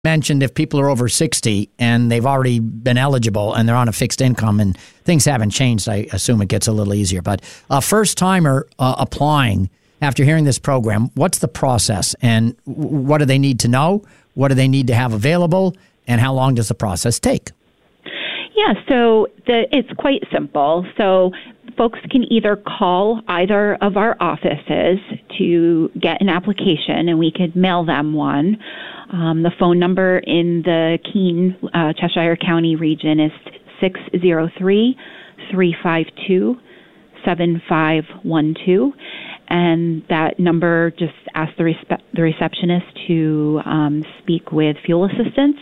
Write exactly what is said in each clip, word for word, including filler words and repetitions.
mentioned if people are over sixty and they've already been eligible and they're on a fixed income and things haven't changed, I assume it gets a little easier. But a first-timer uh, applying after hearing this program, what's the process and what do they need to know? What do they need to have available? And how long does the process take? Yeah, so the, it's quite simple. So folks can either call either of our offices to get an application, and we could mail them one. Um, the phone number in the Keene, uh, Cheshire County region is six zero three, three five two, seven five one two. And that number just asks the, respe- the receptionist to um, speak with fuel assistance.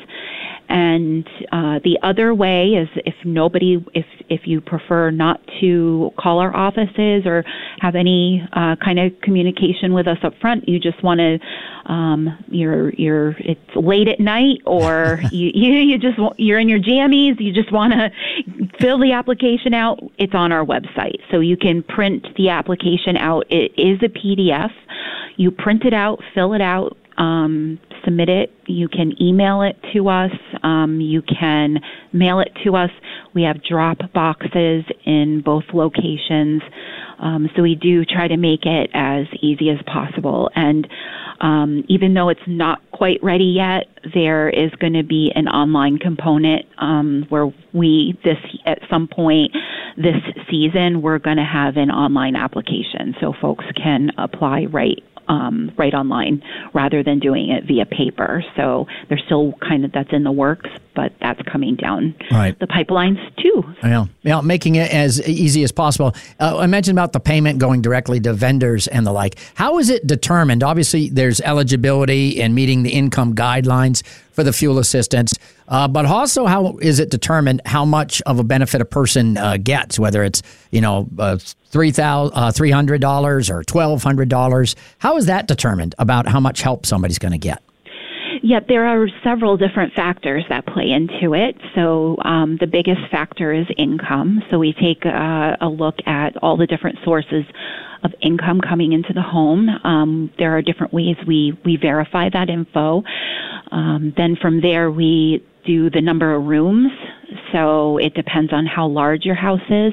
And uh, the other way is if nobody, if if you prefer not to call our offices or have any uh, kind of communication with us up front, you just want to, um, you're you're it's late at night, or you you, you just you're in your jammies, you just want to fill the application out. It's on our website, so you can print the application out. It is a P D F. You print it out, fill it out. Um, submit it. You can email it to us. Um, you can mail it to us. We have drop boxes in both locations. Um, so we do try to make it as easy as possible. And um, even though it's not quite ready yet, there is going to be an online component um, where we, this at some point this season, we're going to have an online application so folks can apply right Um, right online rather than doing it via paper. So there's still kind of, that's in the works, but that's coming down right. the pipelines too. Yeah, yeah, making it as easy as possible. Uh, I mentioned about the payment going directly to vendors and the like. How is it determined? Obviously, there's eligibility and meeting the income guidelines for the fuel assistance, uh, but also how is it determined how much of a benefit a person uh, gets, whether it's, you know, uh, three thousand dollars, uh, three hundred dollars or twelve hundred dollars? How is that determined about how much help somebody's going to get? Yeah, there are several different factors that play into it. So um, the biggest factor is income. So we take uh, a look at all the different sources of income coming into the home. Um, there are different ways we, we verify that info. Um, then from there, we do the number of rooms. So it depends on how large your house is.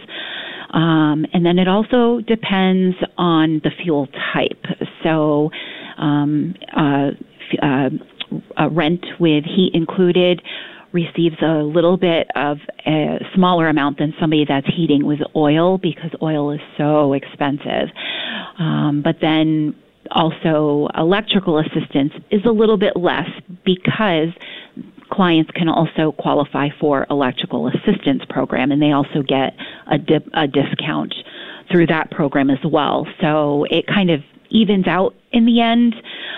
Um, and then it also depends on the fuel type. So um, uh, uh, uh, rent with heat included receives a little bit of a smaller amount than somebody that's heating with oil because oil is so expensive. Um, but then also electrical assistance is a little bit less because clients can also qualify for electrical assistance program, and they also get a, dip, a discount through that program as well. So it kind of evens out in the end.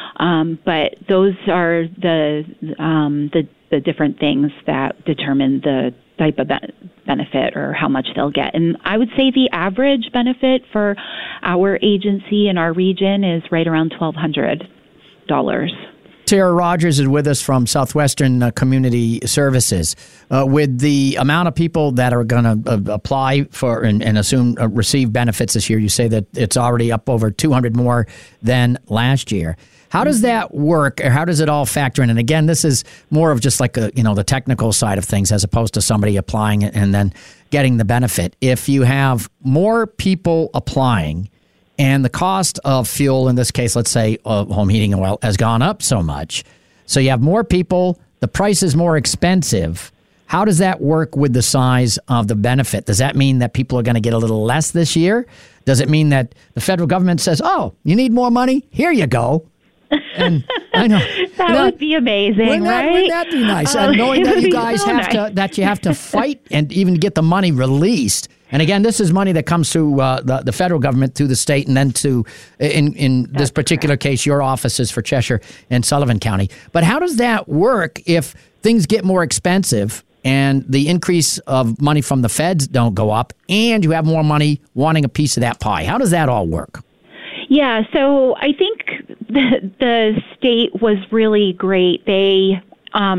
Um, but those are the, um, the the different things that determine the type of be- benefit or how much they'll get. And I would say the average benefit for our agency in our region is right around twelve hundred dollars. Sarah Rogers is with us from Southwestern uh, Community Services. Uh, with the amount of people that are going to uh, apply for and, and assume uh, receive benefits this year, you say that it's already up over two hundred more than last year. How does that work, or how does it all factor in? And again, this is more of just like a, you know, the technical side of things as opposed to somebody applying and then getting the benefit. If you have more people applying and the cost of fuel, in this case, let's say uh, home heating oil, has gone up so much, so you have more people, the price is more expensive. How does that work with the size of the benefit? Does that mean that people are going to get a little less this year? Does it mean that the federal government says, oh, you need more money? Here you go. And I know that know, would be amazing, wouldn't that, right? Wouldn't that be nice? Oh, and knowing that you be guys so have nice. to, that you have to fight and even get the money released. And again, this is money that comes to uh, the, the federal government through the state, and then to, in in this That's particular correct. case, your offices for Cheshire and Sullivan County. But how does that work if things get more expensive and the increase of money from the feds don't go up, and you have more money wanting a piece of that pie? How does that all work? Yeah, so I think the, the state was really great. They um,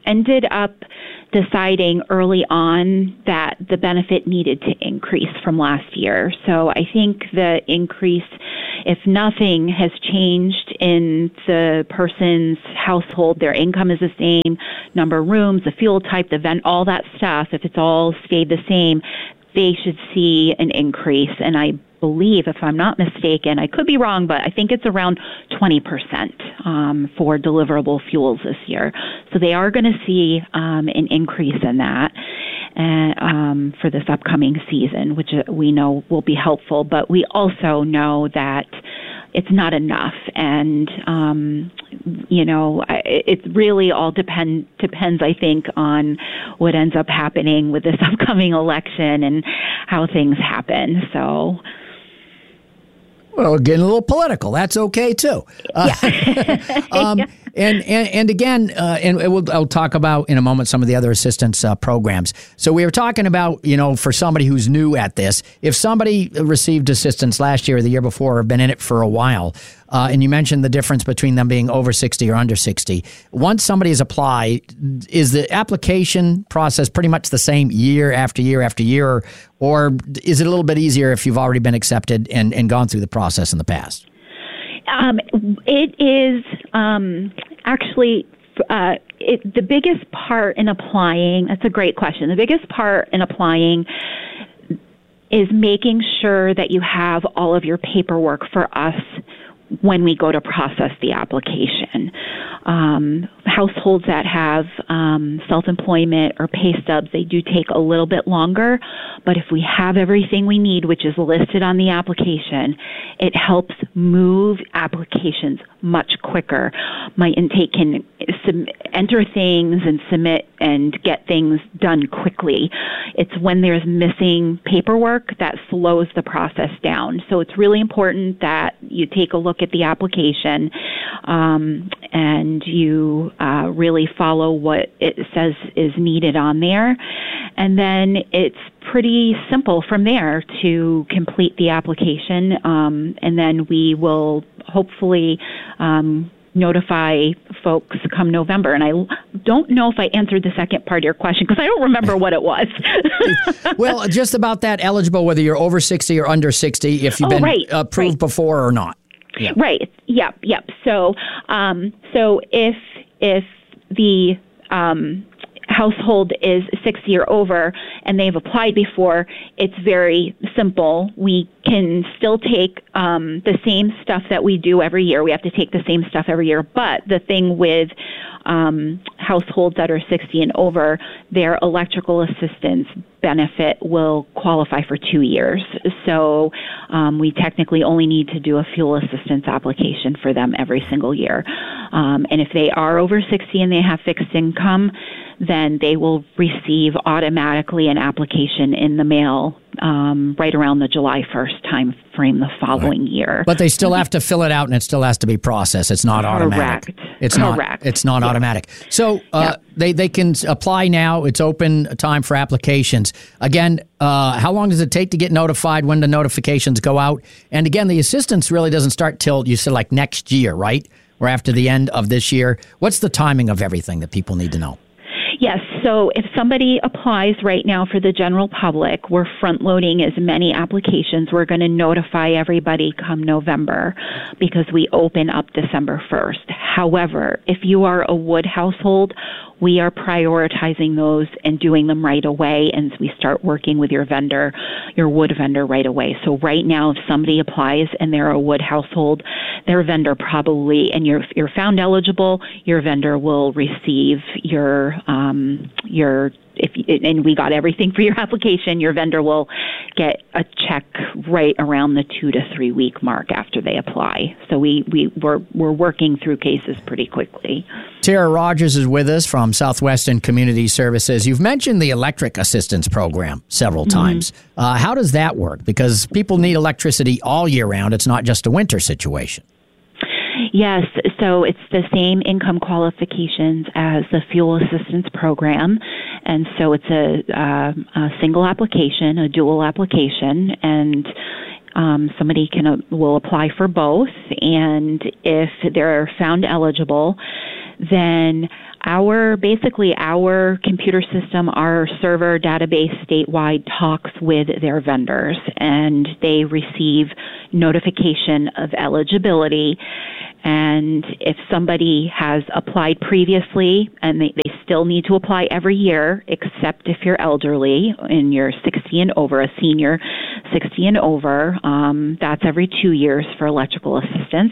ended up deciding early on that the benefit needed to increase from last year. So I think the increase, if nothing has changed in the person's household, their income is the same, number of rooms, the fuel type, the vent, all that stuff, if it's all stayed the same, they should see an increase. And I believe, if I'm not mistaken, I could be wrong, but I think it's around twenty percent um, for deliverable fuels this year. So they are going to see um, an increase in that and, um, for this upcoming season, which we know will be helpful. But we also know that it's not enough. And, um, you know, it really all depend, depends, I think, on what ends up happening with this upcoming election and how things happen. So... Well, getting a little political. That's okay too. Uh, yeah. um, and, and and again, uh, and we'll, I'll talk about in a moment some of the other assistance uh, programs. So we were talking about, you know, for somebody who's new at this, if somebody received assistance last year or the year before, or been in it for a while, uh, and you mentioned the difference between them being over sixty or under sixty. Once somebody has applied, is the application process pretty much the same year after year after year, or, or is it a little bit easier if you've already been accepted and, and gone through the process in the past? Um, it is um, actually uh, it, the biggest part in applying. That's a great question. The biggest part in applying is making sure that you have all of your paperwork for us when we go to process the application. Um, households that have um, self-employment or pay stubs, they do take a little bit longer, but if we have everything we need, which is listed on the application, it helps move applications much quicker. My intake can sub- enter things and submit and get things done quickly. It's when there's missing paperwork that slows the process down. So it's really important that you take a look at the application um, and you uh, really follow what it says is needed on there. And then it's pretty simple from there to complete the application. Um, and then we will hopefully um, notify folks come November. And I don't know if I answered the second part of your question because I don't remember what it was. Well, just about that, eligible whether you're over sixty or under sixty, if you've oh, been right, approved right. before or not. Yeah. Right. Yep. Yep. So, um, so if if the um, household is sixty or over and they've applied before, it's very simple. We can still take um, the same stuff that we do every year. We have to take the same stuff every year. But the thing with um, households that are sixty and over, their electrical assistance benefit will qualify for two years. So um, we technically only need to do a fuel assistance application for them every single year. Um, and if they are over sixty and they have fixed income, then they will receive automatically an application in the mail um, right around the July first time frame the following right. year. But they still have to fill it out, and it still has to be processed. It's not Correct. automatic. It's Correct. not. It's not yeah. automatic. So uh, yeah. they they can apply now. It's open time for applications. Again, uh, how long does it take to get notified? When the notifications go out? And again, the assistance really doesn't start till you said like next year, right? Or after the end of this year. What's the timing of everything that people need to know? Yes. So if somebody applies right now for the general public, we're front-loading as many applications. We're going to notify everybody come November because we open up December first. However, if you are a wood household, we are prioritizing those and doing them right away, and we start working with your vendor, your wood vendor right away. So right now, if somebody applies and they're a wood household, their vendor probably, and you're, you're found eligible, your vendor will receive your um, your if and we got everything for your application, your vendor will get a check right around the two to three week mark after they apply. So we, we, we're, we're working through cases pretty quickly. Tara Rogers is with us from Southwestern Community Services. You've mentioned the electric assistance program several times. Mm-hmm. Uh, how does that work? Because people need electricity all year round. It's not just a winter situation. Yes, so it's the same income qualifications as the fuel assistance program, and so it's a, uh, a single application, a dual application, and Um, somebody can uh, will apply for both, and if they're found eligible, then our basically our computer system, our server database statewide talks with their vendors, and they receive notification of eligibility. And if somebody has applied previously, and they, they still need to apply every year, except if you're elderly and you're sixty and over, a senior sixty and over, um, that's every two years for electrical assistance.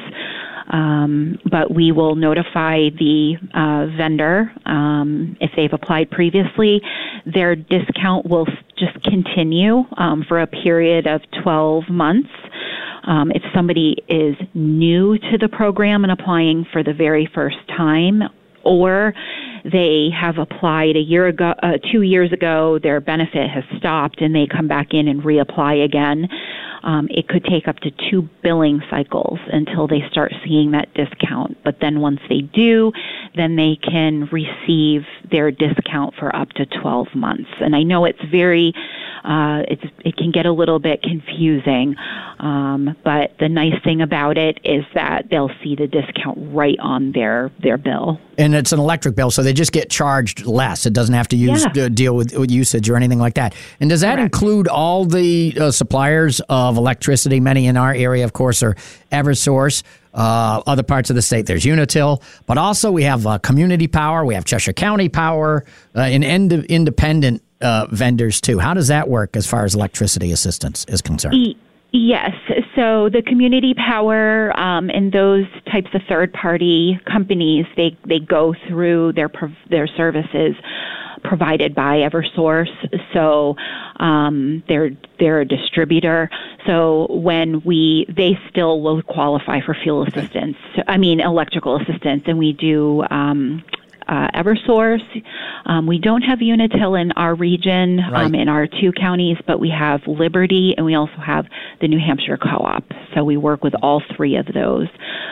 Um, but we will notify the uh, vendor um, if they've applied previously. Their discount will just continue um, for a period of twelve months. Um, if somebody is new to the program and applying for the very first time, or they have applied a year ago, uh, two years ago, their benefit has stopped, and they come back in and reapply again, um, it could take up to two billing cycles until they start seeing that discount. But then once they do, then they can receive their discount for up to twelve months. And I know it's very, uh, it's it can get a little bit confusing, um, but the nice thing about it is that they'll see the discount right on their, their bill. And it's an electric bill, so they just get charged less. It doesn't have to use Yeah. uh, deal with, with usage or anything like that. And does that Correct. include all the uh, suppliers of electricity? Many in our area, of course, are Eversource. Uh, other parts of the state, there's Unitil. But also we have uh, Community Power, we have Cheshire County Power, uh, and ind- independent uh, vendors, too. How does that work as far as electricity assistance is concerned? E- Yes. So the community power um, and those types of third-party companies, they, they go through their prov- their services provided by Eversource. So um, they're they're a distributor. So when we they still will qualify for fuel assistance. I mean electrical assistance, and we do. Um, Uh, Eversource. Um, we don't have Unitil in our region, Right. um, in our two counties, but we have Liberty, and we also have the New Hampshire Co-op. So we work with all three of those.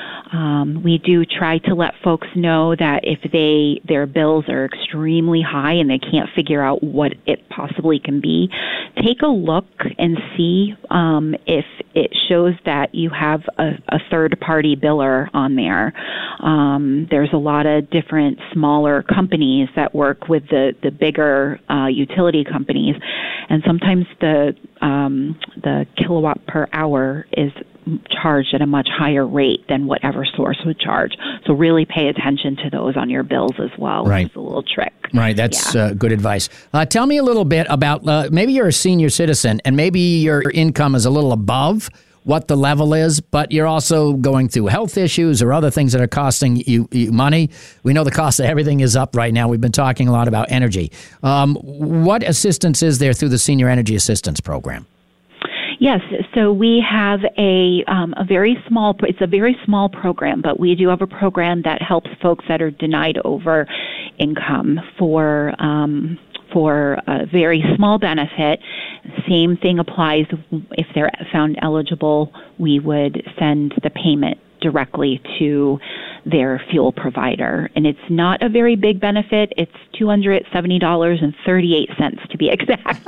Um, we do try to let folks know that if they their bills are extremely high and they can't figure out what it possibly can be, take a look and see um, if it shows that you have a, a third-party biller on there. Um, there's a lot of different smaller companies that work with the the bigger uh, utility companies, and sometimes the um, the kilowatt per hour is charged at a much higher rate than what Eversource would charge. So really pay attention to those on your bills as well. Right. It's a little trick. Right, that's Yeah. uh, good advice. Uh, tell me a little bit about, uh, maybe you're a senior citizen and maybe your income is a little above what the level is, but you're also going through health issues or other things that are costing you, you money. We know the cost of everything is up right now. We've been talking a lot about energy. Um, what assistance is there through the Senior Energy Assistance Program? Yes, so we have a um, a very small, it's a very small program, but we do have a program that helps folks that are denied over income for um, for a very small benefit. Same thing applies if they're found eligible. We would send the payment directly to their fuel provider. And it's not a very big benefit. It's two hundred seventy dollars and thirty-eight cents to be exact.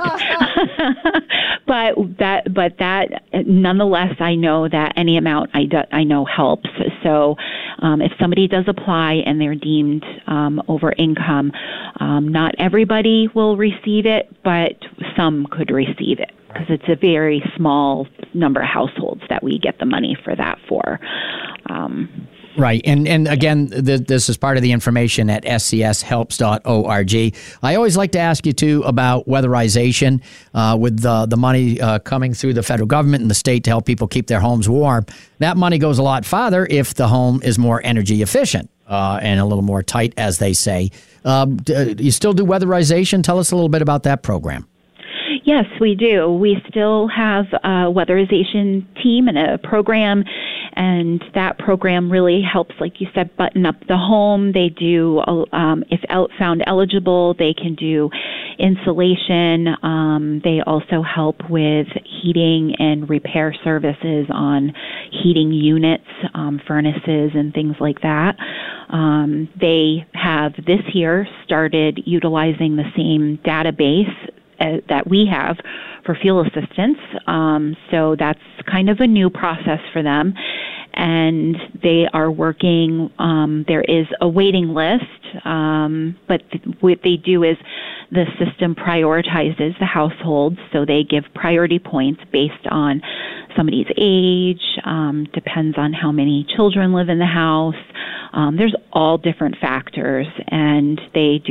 but that, but that, nonetheless, I know that any amount I, do, I know helps. So um, if somebody does apply and they're deemed um, over income, um, not everybody will receive it, but some could receive it, because it's a very small number of households that we get the money for that for. Um, Right. And and again, th- this is part of the information at s c s helps dot org. I always like to ask you, too, about weatherization uh, with the, the money uh, coming through the federal government and the state to help people keep their homes warm. That money goes a lot farther if the home is more energy efficient uh, and a little more tight, as they say. Uh, d- you still do weatherization? Tell us a little bit about that program. Yes, we do. We still have a weatherization team and a program, and that program really helps, like you said, button up the home. They do, um, if found eligible, they can do insulation. Um, they also help with heating and repair services on heating units, um, furnaces, and things like that. Um, they have this year started utilizing the same database Uh, that we have for fuel assistance. Um, so that's kind of a new process for them. And they are working, um, there is a waiting list, um, but th- what they do is the system prioritizes the households, so they give priority points based on somebody's age, um, depends on how many children live in the house. Um, there's all different factors, and they